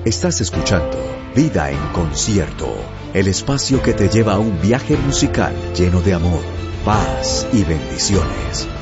Estás escuchando Vida en Concierto, el espacio que te lleva a un viaje musical lleno de amor, paz y bendiciones.